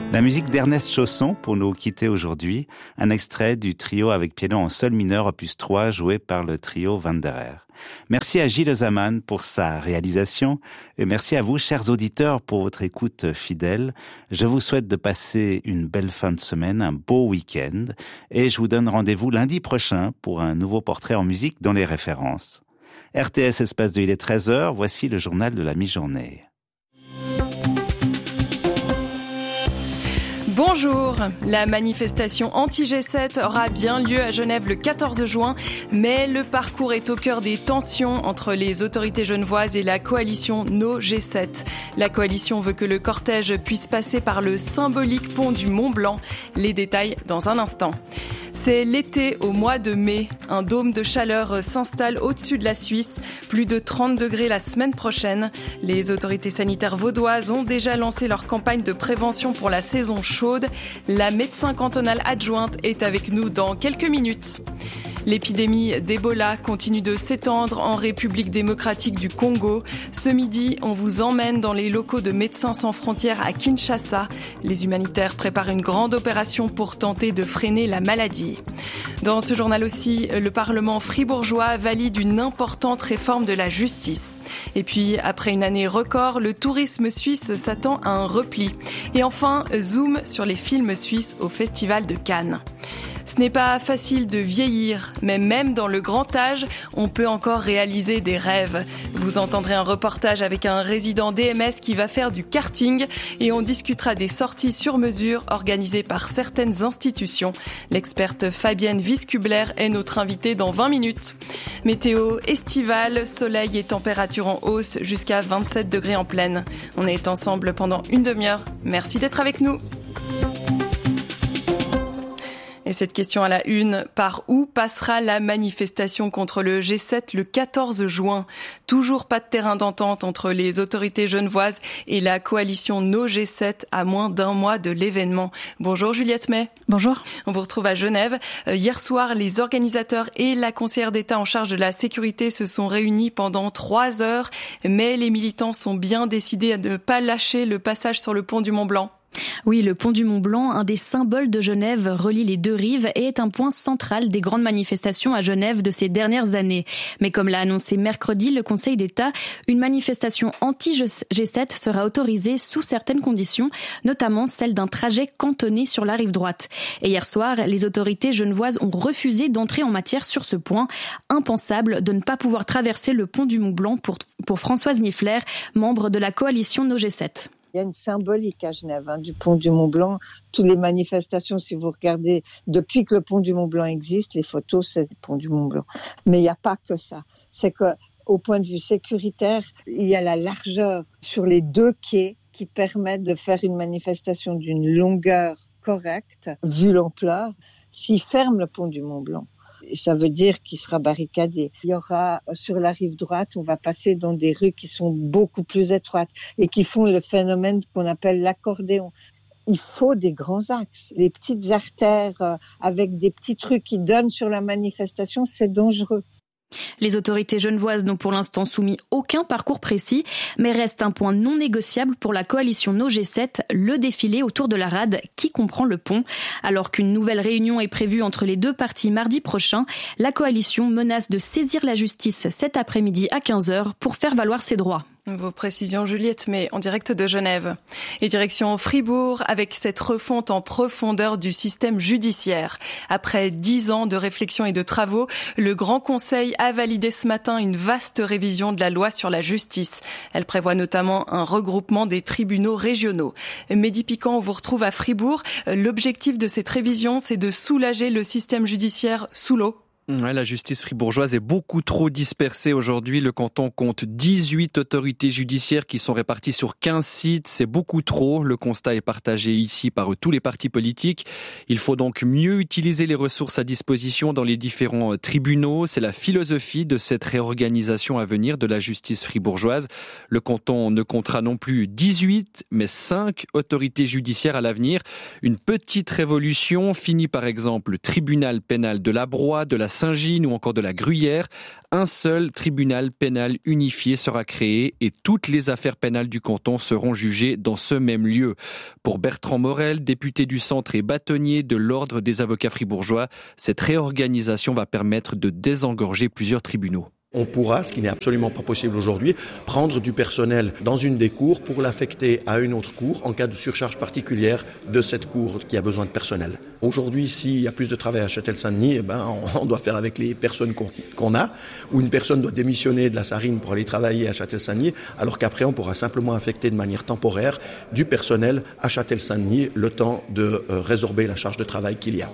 La musique d'Ernest Chausson pour nous quitter aujourd'hui, un extrait du trio avec piano en sol mineur opus 3 joué par le trio Wanderer. Merci à Gilles Zaman pour sa réalisation et merci à vous, chers auditeurs, pour votre écoute fidèle. Je vous souhaite de passer une belle fin de semaine, un beau week-end et je vous donne rendez-vous lundi prochain pour un nouveau portrait en musique dans les références. RTS Espace 2, il est 13h, voici le journal de la mi-journée. Bonjour, la manifestation anti-G7 aura bien lieu à Genève le 14 juin, mais le parcours est au cœur des tensions entre les autorités genevoises et la coalition No G7. La coalition veut que le cortège puisse passer par le symbolique pont du Mont Blanc. Les détails dans un instant. C'est l'été au mois de mai. Un dôme de chaleur s'installe au-dessus de la Suisse. Plus de 30 degrés la semaine prochaine. Les autorités sanitaires vaudoises ont déjà lancé leur campagne de prévention pour la saison chaude. La médecin cantonale adjointe est avec nous dans quelques minutes. L'épidémie d'Ebola continue de s'étendre en République démocratique du Congo. Ce midi, on vous emmène dans les locaux de Médecins sans frontières à Kinshasa. Les humanitaires préparent une grande opération pour tenter de freiner la maladie. Dans ce journal aussi, le Parlement fribourgeois valide une importante réforme de la justice. Et puis, après une année record, le tourisme suisse s'attend à un repli. Et enfin, zoom sur les films suisses au Festival de Cannes. Ce n'est pas facile de vieillir, mais même dans le grand âge, on peut encore réaliser des rêves. Vous entendrez un reportage avec un résident DMS qui va faire du karting et on discutera des sorties sur mesure organisées par certaines institutions. L'experte Fabienne Wiskubler est notre invitée dans 20 minutes. Météo estivale, soleil et température en hausse jusqu'à 27 degrés en pleine. On est ensemble pendant une demi-heure. Merci d'être avec nous. Et cette question à la une, par où passera la manifestation contre le G7 le 14 juin? Toujours pas de terrain d'entente entre les autorités genevoises et la coalition No G7 à moins d'un mois de l'événement. Bonjour Juliette May. Bonjour. On vous retrouve à Genève. Hier soir, les organisateurs et la conseillère d'État en charge de la sécurité se sont réunis pendant 3 heures, mais les militants sont bien décidés à ne pas lâcher le passage sur le pont du Mont Blanc. Oui, le pont du Mont Blanc, un des symboles de Genève, relie les deux rives et est un point central des grandes manifestations à Genève de ces dernières années. Mais comme l'a annoncé mercredi le Conseil d'État, une manifestation anti-G7 sera autorisée sous certaines conditions, notamment celle d'un trajet cantonné sur la rive droite. Et hier soir, les autorités genevoises ont refusé d'entrer en matière sur ce point. Impensable de ne pas pouvoir traverser le pont du Mont Blanc pour Françoise Niffler, membre de la coalition No G7. Il y a une symbolique à Genève du pont du Mont Blanc. Toutes les manifestations, si vous regardez, depuis que le pont du Mont Blanc existe, les photos, c'est le pont du Mont Blanc. Mais il n'y a pas que ça. C'est qu'au point de vue sécuritaire, il y a la largeur sur les deux quais qui permettent de faire une manifestation d'une longueur correcte, vu l'ampleur. S'ils ferment le pont du Mont Blanc, ça veut dire qu'il sera barricadé. Il y aura, sur la rive droite, on va passer dans des rues qui sont beaucoup plus étroites et qui font le phénomène qu'on appelle l'accordéon. Il faut des grands axes. Les petites artères avec des petits trucs qui donnent sur la manifestation, c'est dangereux. Les autorités genevoises n'ont pour l'instant soumis aucun parcours précis, mais reste un point non négociable pour la coalition No G7, le défilé autour de la rade qui comprend le pont. Alors qu'une nouvelle réunion est prévue entre les deux parties mardi prochain, la coalition menace de saisir la justice cet après-midi à 15h pour faire valoir ses droits. Vos précisions, Juliette, mais en direct de Genève. Et direction Fribourg, avec cette refonte en profondeur du système judiciaire. Après 10 ans de réflexion et de travaux, le Grand Conseil a validé ce matin une vaste révision de la loi sur la justice. Elle prévoit notamment un regroupement des tribunaux régionaux. Mehdi Piquant, on vous retrouve à Fribourg. L'objectif de cette révision, c'est de soulager le système judiciaire sous l'eau. Ouais, la justice fribourgeoise est beaucoup trop dispersée aujourd'hui. Le canton compte 18 autorités judiciaires qui sont réparties sur 15 sites. C'est beaucoup trop. Le constat est partagé ici par tous les partis politiques. Il faut donc mieux utiliser les ressources à disposition dans les différents tribunaux. C'est la philosophie de cette réorganisation à venir de la justice fribourgeoise. Le canton ne comptera non plus 18, mais 5 autorités judiciaires à l'avenir. Une petite révolution finit par exemple le tribunal pénal de la Broye, de la Saint-Gilles ou encore de la Gruyère, un seul tribunal pénal unifié sera créé et toutes les affaires pénales du canton seront jugées dans ce même lieu. Pour Bertrand Morel, député du Centre et bâtonnier de l'Ordre des avocats fribourgeois, cette réorganisation va permettre de désengorger plusieurs tribunaux. On pourra, ce qui n'est absolument pas possible aujourd'hui, prendre du personnel dans une des cours pour l'affecter à une autre cour en cas de surcharge particulière de cette cour qui a besoin de personnel. Aujourd'hui, s'il y a plus de travail à Châtel-Saint-Denis, on doit faire avec les personnes qu'on a, ou une personne doit démissionner de la Sarine pour aller travailler à Châtel-Saint-Denis, alors qu'après on pourra simplement affecter de manière temporaire du personnel à Châtel-Saint-Denis le temps de résorber la charge de travail qu'il y a.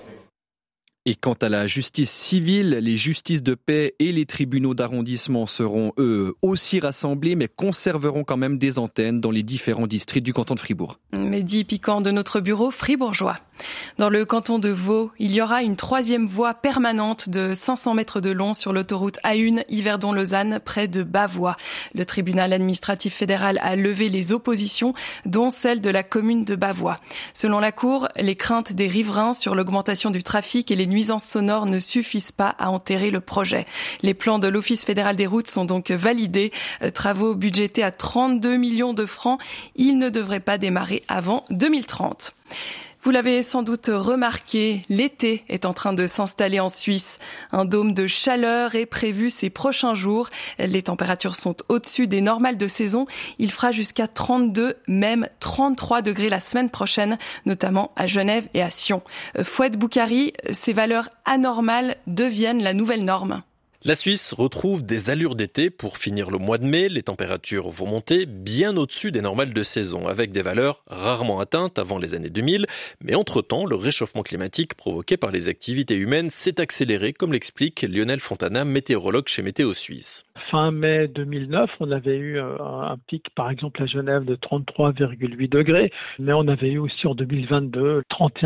Et quant à la justice civile, les justices de paix et les tribunaux d'arrondissement seront, eux, aussi rassemblés, mais conserveront quand même des antennes dans les différents districts du canton de Fribourg. Mehdi Piquant de notre bureau fribourgeois. Dans le canton de Vaud, il y aura une 3e voie permanente de 500 mètres de long sur l'autoroute A1 Yverdon-Lausanne, près de Bavois. Le tribunal administratif fédéral a levé les oppositions, dont celle de la commune de Bavois. Selon la Cour, les craintes des riverains sur l'augmentation du trafic et les nuisances sonores ne suffisent pas à enterrer le projet. Les plans de l'Office fédéral des routes sont donc validés. Travaux budgétés à 32 millions de francs. Ils ne devraient pas démarrer avant 2030. Vous l'avez sans doute remarqué, l'été est en train de s'installer en Suisse. Un dôme de chaleur est prévu ces prochains jours. Les températures sont au-dessus des normales de saison. Il fera jusqu'à 32, même 33 degrés la semaine prochaine, notamment à Genève et à Sion. Fouad Boukari, ces valeurs anormales deviennent la nouvelle norme. La Suisse retrouve des allures d'été pour finir le mois de mai. Les températures vont monter bien au-dessus des normales de saison, avec des valeurs rarement atteintes avant les années 2000. Mais entre-temps, le réchauffement climatique provoqué par les activités humaines s'est accéléré, comme l'explique Lionel Fontana, météorologue chez Météo Suisse. Fin mai 2009, on avait eu un pic, par exemple à Genève, de 33,8 degrés, mais on avait eu aussi en 2022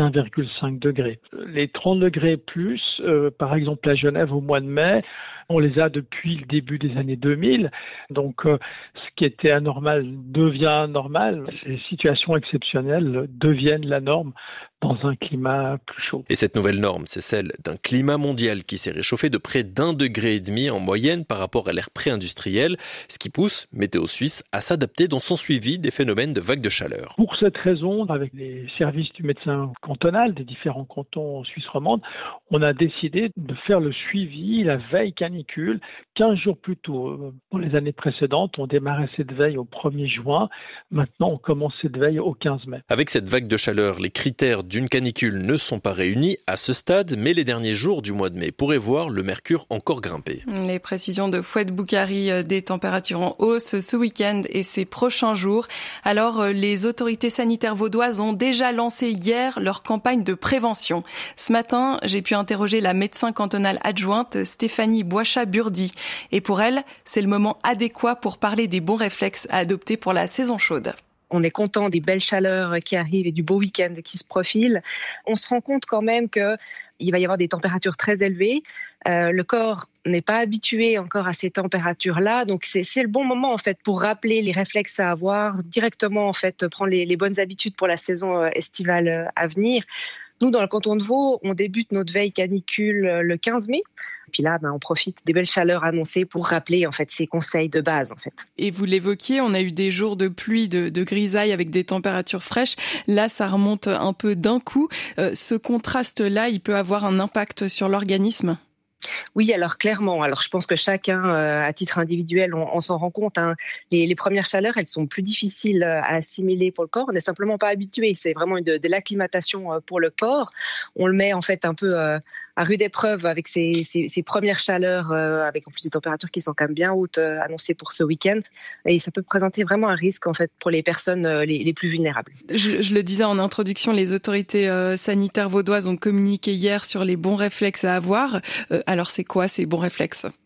31,5 degrés. Les 30 degrés plus, par exemple à Genève au mois de mai, on les a depuis le début des années 2000. Donc, ce qui était anormal devient normal. Ces situations exceptionnelles deviennent la norme dans un climat plus chaud. Et cette nouvelle norme, c'est celle d'un climat mondial qui s'est réchauffé de près d'1,5 degré en moyenne par rapport à l'ère pré-industrielle, ce qui pousse Météo Suisse à s'adapter dans son suivi des phénomènes de vagues de chaleur. Pour cette raison, avec les services du médecin cantonal des différents cantons suisses romandes, on a décidé de faire le suivi, la veille canicule, 15 jours plus tôt. Pour les années précédentes, on démarrait cette veille au 1er juin. Maintenant, on commence cette veille au 15 mai. Avec cette vague de chaleur, les critères d'une canicule ne sont pas réunis à ce stade, mais les derniers jours du mois de mai pourraient voir le mercure encore grimper. Les précisions de Fouad Boukari, des températures en hausse ce week-end et ces prochains jours. Alors, les autorités sanitaires vaudoises ont déjà lancé hier leur campagne de prévention. Ce matin, j'ai pu interroger la médecin cantonale adjointe Stéphanie Boichat-Burdi. Et pour elle, c'est le moment adéquat pour parler des bons réflexes à adopter pour la saison chaude. On est content des belles chaleurs qui arrivent et du beau week-end qui se profile. On se rend compte quand même qu'il va y avoir des températures très élevées. Le corps n'est pas habitué encore à ces températures-là, donc c'est le bon moment en fait pour rappeler les réflexes à avoir directement, en fait prendre les bonnes habitudes pour la saison estivale à venir. Nous, dans le canton de Vaud, on débute notre veille canicule le 15 mai. Puis là, on profite des belles chaleurs annoncées pour rappeler en fait ces conseils de base en fait. Et vous l'évoquiez, on a eu des jours de pluie, de grisaille avec des températures fraîches. Là, ça remonte un peu d'un coup. Ce contraste-là, il peut avoir un impact sur l'organisme ? Oui, alors clairement. Alors je pense que chacun, à titre individuel, on s'en rend compte. Les premières chaleurs, elles sont plus difficiles à assimiler pour le corps. On n'est simplement pas habitué. C'est vraiment de l'acclimatation pour le corps. On le met en fait un peu à rude épreuve avec ces premières chaleurs, avec en plus des températures qui sont quand même bien hautes annoncées pour ce week-end. Et ça peut présenter vraiment un risque en fait pour les personnes les plus vulnérables. Je le disais en introduction, les autorités sanitaires vaudoises ont communiqué hier sur les bons réflexes à avoir. Alors c'est quoi ces bons réflexes ?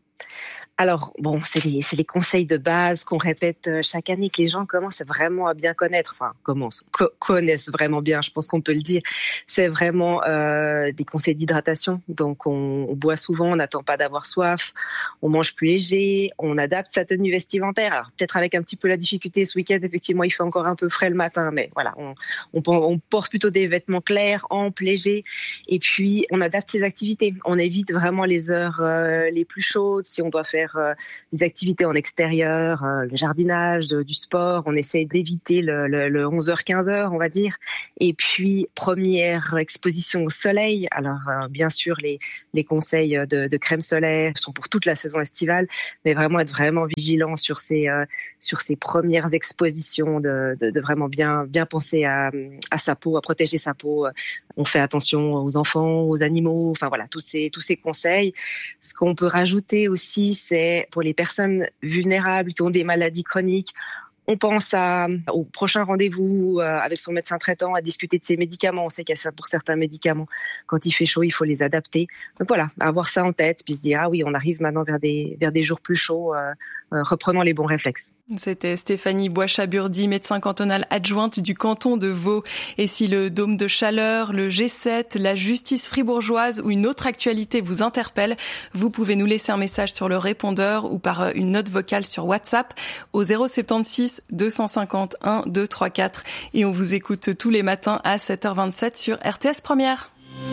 Alors, bon, c'est les conseils de base qu'on répète chaque année, que les gens commencent vraiment à bien connaître. Enfin, connaissent vraiment bien, je pense qu'on peut le dire. C'est vraiment des conseils d'hydratation. Donc, on boit souvent, on n'attend pas d'avoir soif, on mange plus léger, on adapte sa tenue vestimentaire. Alors, peut-être avec un petit peu la difficulté ce week-end, effectivement, il fait encore un peu frais le matin, mais voilà, on porte plutôt des vêtements clairs, amples, légers. Et puis, on adapte ses activités. On évite vraiment les heures les plus chaudes. Si on doit faire des activités en extérieur, le jardinage, du sport, on essaie d'éviter le 11h-15h, on va dire. Et puis, première exposition au soleil. Alors, bien sûr, les conseils de crème solaire sont pour toute la saison estivale, mais vraiment être vraiment vigilant sur ces premières expositions, de vraiment bien penser à sa peau, à protéger sa peau. On fait attention aux enfants, aux animaux, enfin voilà, tous ces conseils. Ce qu'on peut rajouter aussi, c'est pour les personnes vulnérables qui ont des maladies chroniques, on pense au prochain rendez-vous avec son médecin traitant, à discuter de ses médicaments. On sait qu'il y a ça pour certains médicaments. Quand il fait chaud, il faut les adapter. Donc voilà, avoir ça en tête, puis se dire ah oui, on arrive maintenant vers des jours plus chauds. Reprenons les bons réflexes. C'était Stéphanie Bois-Chaburdi, médecin cantonale adjointe du canton de Vaud. Et si le dôme de chaleur, le G7, la justice fribourgeoise ou une autre actualité vous interpelle, vous pouvez nous laisser un message sur le répondeur ou par une note vocale sur WhatsApp au 076 250 1 234. Et on vous écoute tous les matins à 7h27 sur RTS Première.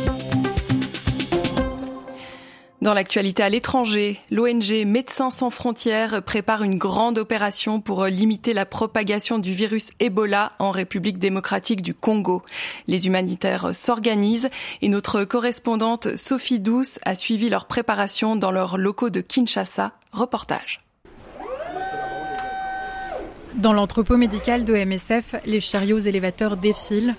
Dans l'actualité à l'étranger, l'ONG Médecins sans frontières prépare une grande opération pour limiter la propagation du virus Ebola en République démocratique du Congo. Les humanitaires s'organisent et notre correspondante Sophie Douce a suivi leur préparation dans leurs locaux de Kinshasa. Reportage. Dans l'entrepôt médical de MSF, les chariots élévateurs défilent.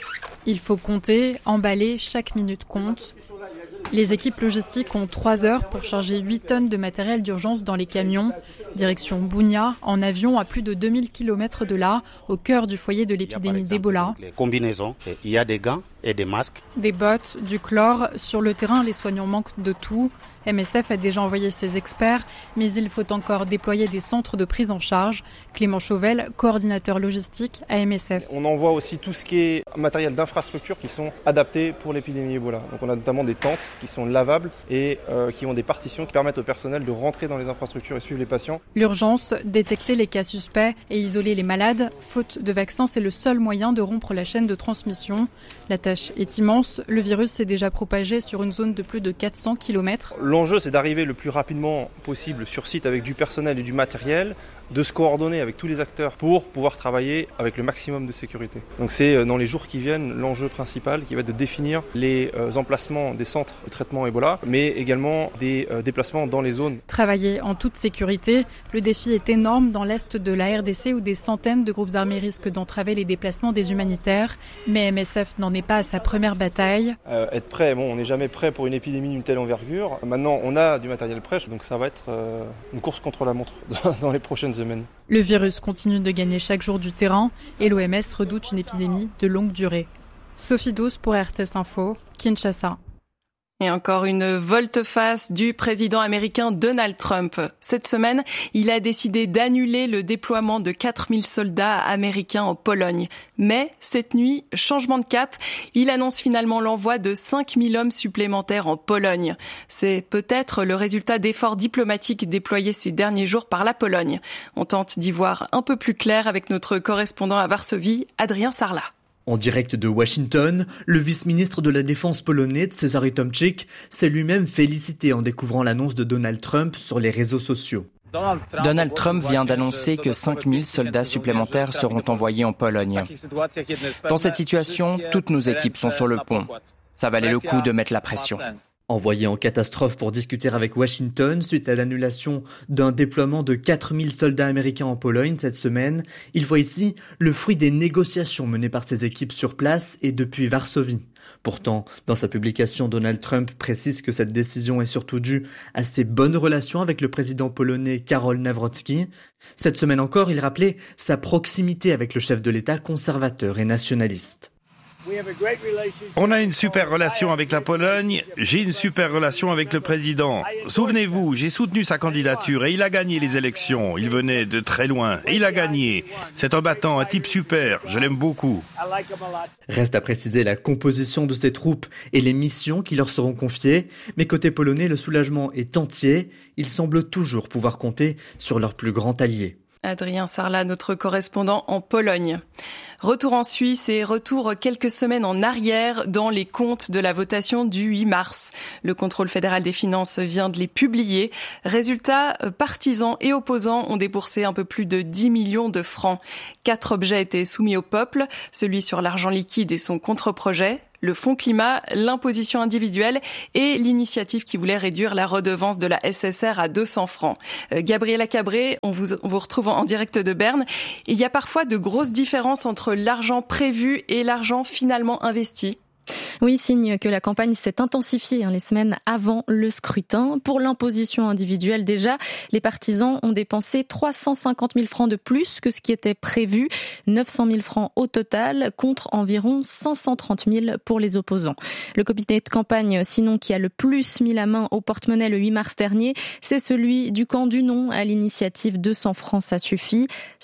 Il faut compter, emballer, chaque minute compte. Les équipes logistiques ont 3 heures pour charger 8 tonnes de matériel d'urgence dans les camions. Direction Bunia, en avion à plus de 2000 km de là, au cœur du foyer de l'épidémie d'Ebola. Les combinaisons, il y a des gants et des masques. Des bottes, du chlore. Sur le terrain, les soignants manquent de tout. MSF a déjà envoyé ses experts, mais il faut encore déployer des centres de prise en charge. Clément Chauvel, coordinateur logistique à MSF. On envoie aussi tout ce qui est matériel d'infrastructure qui sont adaptés pour l'épidémie Ebola. Donc on a notamment des tentes qui sont lavables et qui ont des partitions qui permettent au personnel de rentrer dans les infrastructures et suivre les patients. L'urgence, détecter les cas suspects et isoler les malades. Faute de vaccins, c'est le seul moyen de rompre la chaîne de transmission. La tâche est immense. Le virus s'est déjà propagé sur une zone de plus de 400 km. L'enjeu, c'est d'arriver le plus rapidement possible sur site avec du personnel et du matériel, de se coordonner avec tous les acteurs pour pouvoir travailler avec le maximum de sécurité. Donc c'est dans les jours qui viennent l'enjeu principal qui va être de définir les emplacements des centres de traitement Ebola, mais également des déplacements dans les zones. Travailler en toute sécurité, le défi est énorme dans l'est de la RDC où des centaines de groupes armés risquent d'entraver les déplacements des humanitaires. Mais MSF n'en est pas à sa première bataille. Être prêt, on n'est jamais prêt pour une épidémie d'une telle envergure. Maintenant, on a du matériel prêt, donc ça va être une course contre la montre dans les prochaines semaines. Le virus continue de gagner chaque jour du terrain et l'OMS redoute une épidémie de longue durée. Sophie Douce pour RTS Info, Kinshasa. Et encore une volte-face du président américain Donald Trump. Cette semaine, il a décidé d'annuler le déploiement de 4000 soldats américains en Pologne. Mais cette nuit, changement de cap, il annonce finalement l'envoi de 5000 hommes supplémentaires en Pologne. C'est peut-être le résultat d'efforts diplomatiques déployés ces derniers jours par la Pologne. On tente d'y voir un peu plus clair avec notre correspondant à Varsovie, Adrien Sarlat. En direct de Washington, le vice-ministre de la Défense polonais, Cezary Tomczyk, s'est lui-même félicité en découvrant l'annonce de Donald Trump sur les réseaux sociaux. Donald Trump vient d'annoncer que 5000 soldats supplémentaires seront envoyés en Pologne. Dans cette situation, toutes nos équipes sont sur le pont. Ça valait le coup de mettre la pression. Envoyé en catastrophe pour discuter avec Washington suite à l'annulation d'un déploiement de 4000 soldats américains en Pologne cette semaine, il voit ici le fruit des négociations menées par ses équipes sur place et depuis Varsovie. Pourtant, dans sa publication, Donald Trump précise que cette décision est surtout due à ses bonnes relations avec le président polonais Karol Nawrocki. Cette semaine encore, il rappelait sa proximité avec le chef de l'État conservateur et nationaliste. On a une super relation avec la Pologne, j'ai une super relation avec le président. Souvenez-vous, j'ai soutenu sa candidature et il a gagné les élections. Il venait de très loin et il a gagné. C'est un battant, un type super, je l'aime beaucoup. Reste à préciser la composition de ces troupes et les missions qui leur seront confiées. Mais côté polonais, le soulagement est entier. Ils semblent toujours pouvoir compter sur leur plus grand allié. Adrien Sarlat, notre correspondant en Pologne. Retour en Suisse et retour quelques semaines en arrière dans les comptes de la votation du 8 mars. Le contrôle fédéral des finances vient de les publier. Résultat, partisans et opposants ont déboursé un peu plus de 10 millions de francs. 4 objets étaient soumis au peuple, celui sur l'argent liquide et son contre-projet, le fonds climat, l'imposition individuelle et l'initiative qui voulait réduire la redevance de la SSR à 200 francs. Gabriela Cabré, on vous retrouve en direct de Berne. Il y a parfois de grosses différences entre l'argent prévu et l'argent finalement investi. Oui, signe que la campagne s'est intensifiée les semaines avant le scrutin. Pour l'imposition individuelle déjà, les partisans ont dépensé 350 000 francs de plus que ce qui était prévu, 900 000 francs au total, contre environ 530 000 pour les opposants. Le comité de campagne, sinon, qui a le plus mis la main au porte-monnaie le 8 mars dernier, c'est celui du camp du non à l'initiative 200 francs, ça suffit.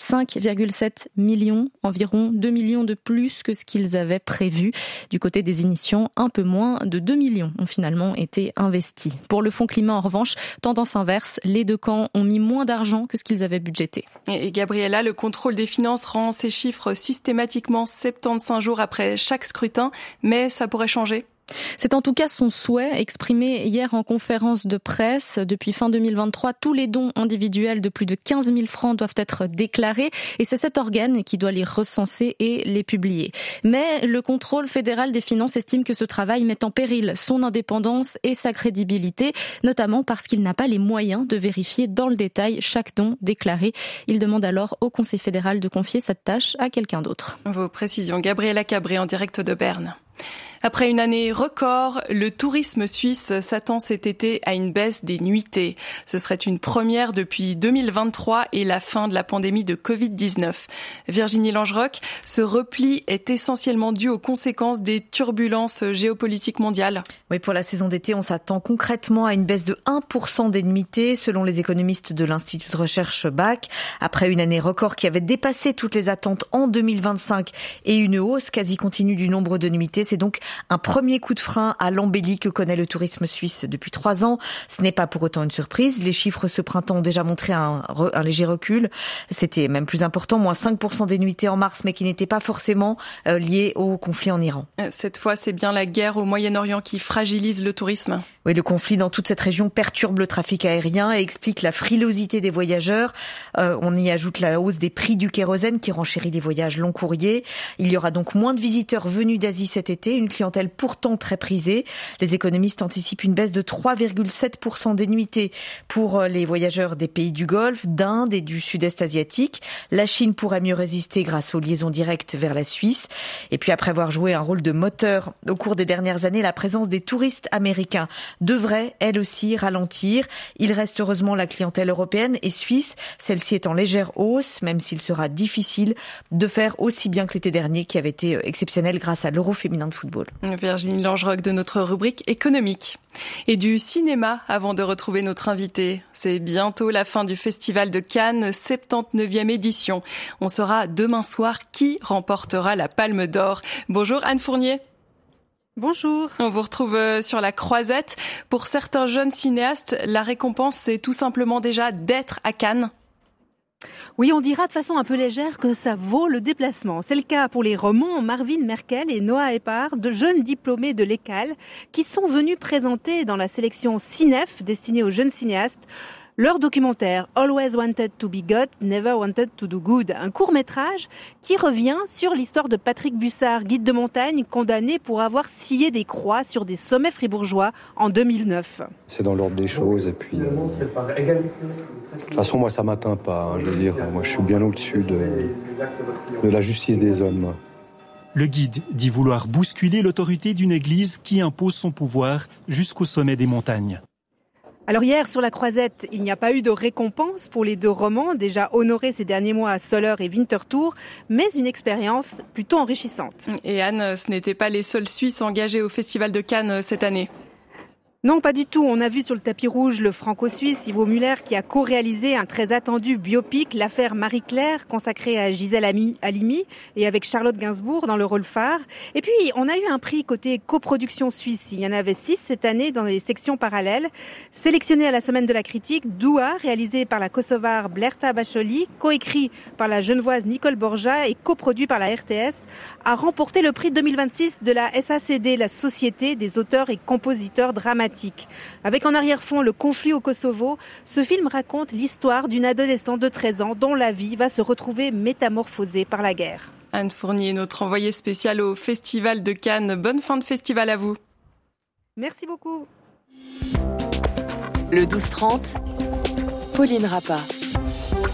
5,7 millions, environ 2 millions de plus que ce qu'ils avaient prévu. Du côté des initiations, un peu moins de 2 millions ont finalement été investis. Pour le fonds climat, en revanche, tendance inverse, les deux camps ont mis moins d'argent que ce qu'ils avaient budgété. Et Gabriela, le contrôle des finances rend ces chiffres systématiquement 75 jours après chaque scrutin, mais ça pourrait changer. C'est en tout cas son souhait exprimé hier en conférence de presse. Depuis fin 2023, tous les dons individuels de plus de 15 000 francs doivent être déclarés et c'est cet organe qui doit les recenser et les publier. Mais le contrôle fédéral des finances estime que ce travail met en péril son indépendance et sa crédibilité, notamment parce qu'il n'a pas les moyens de vérifier dans le détail chaque don déclaré. Il demande alors au Conseil fédéral de confier cette tâche à quelqu'un d'autre. Vos précisions, Gabriela Cabré en direct de Berne. Après une année record, le tourisme suisse s'attend cet été à une baisse des nuitées. Ce serait une première depuis 2023 et la fin de la pandémie de Covid-19. Virginie Langerock, ce repli est essentiellement dû aux conséquences des turbulences géopolitiques mondiales. Oui, pour la saison d'été, on s'attend concrètement à une baisse de 1% des nuitées, selon les économistes de l'Institut de recherche BAC. Après une année record qui avait dépassé toutes les attentes en 2025 et une hausse quasi continue du nombre de nuitées, c'est donc un premier coup de frein à l'embellie que connaît le tourisme suisse depuis 3 ans. Ce n'est pas pour autant une surprise. Les chiffres ce printemps ont déjà montré un léger recul. C'était même plus important, moins 5% des nuitées en mars, mais qui n'étaient pas forcément liées au conflit en Iran. Cette fois, c'est bien la guerre au Moyen-Orient qui fragilise le tourisme. Oui, le conflit dans toute cette région perturbe le trafic aérien et explique la frilosité des voyageurs. On y ajoute la hausse des prix du kérosène qui renchérit les voyages long courriers. Il y aura donc moins de visiteurs venus d'Asie cet été, une clientèle pourtant très prisée. Les économistes anticipent une baisse de 3,7% des nuitées pour les voyageurs des pays du Golfe, d'Inde et du Sud-Est asiatique. La Chine pourrait mieux résister grâce aux liaisons directes vers la Suisse. Et puis après avoir joué un rôle de moteur au cours des dernières années, la présence des touristes américains devrait, elle aussi, ralentir. Il reste heureusement la clientèle européenne et suisse. Celle-ci est en légère hausse, même s'il sera difficile de faire aussi bien que l'été dernier, qui avait été exceptionnel grâce à l'Euro féminin de football. Virginie Langerock de notre rubrique économique. Et du cinéma avant de retrouver notre invité. C'est bientôt la fin du Festival de Cannes, 79e édition. On saura demain soir qui remportera la Palme d'Or. Bonjour Anne Fournier. Bonjour. On vous retrouve sur la Croisette. Pour certains jeunes cinéastes, la récompense, c'est tout simplement déjà d'être à Cannes. Oui, on dira de façon un peu légère que ça vaut le déplacement. C'est le cas pour les romans Marvin Merkel et Noah Eppard, de jeunes diplômés de l'ECAL, qui sont venus présenter dans la sélection Cinef, destinée aux jeunes cinéastes, leur documentaire Always Wanted to Be God, Never Wanted to Do Good, un court-métrage qui revient sur l'histoire de Patrick Bussard, guide de montagne, condamné pour avoir scié des croix sur des sommets fribourgeois en 2009. C'est dans l'ordre des choses et puis... de toute façon, moi, ça m'atteint pas. Je veux dire, moi, je suis bien au-dessus de la justice des hommes. Le guide dit vouloir bousculer l'autorité d'une église qui impose son pouvoir jusqu'au sommet des montagnes. Alors hier, sur la Croisette, il n'y a pas eu de récompense pour les 2 romans, déjà honorés ces derniers mois à Soler et Winterthur, mais une expérience plutôt enrichissante. Et Anne, ce n'étaient pas les seuls Suisses engagés au Festival de Cannes cette année. Non, pas du tout. On a vu sur le tapis rouge le franco-suisse Ivo Müller qui a co-réalisé un très attendu biopic, l'affaire Marie-Claire, consacré à Gisèle Halimi et avec Charlotte Gainsbourg dans le rôle phare. Et puis, on a eu un prix côté coproduction suisse. Il y en avait 6 cette année dans des sections parallèles. Sélectionné à la Semaine de la Critique, Doua, réalisé par la Kosovare Blerta Bacholi, coécrit par la Genevoise Nicole Borja et coproduit par la RTS, a remporté le prix 2026 de la SACD, la Société des auteurs et compositeurs dramatiques. Avec en arrière-fond le conflit au Kosovo, ce film raconte l'histoire d'une adolescente de 13 ans dont la vie va se retrouver métamorphosée par la guerre. Anne Fournier, notre envoyée spéciale au Festival de Cannes. Bonne fin de festival à vous. Merci beaucoup. Le 12-30, Pauline Rappa.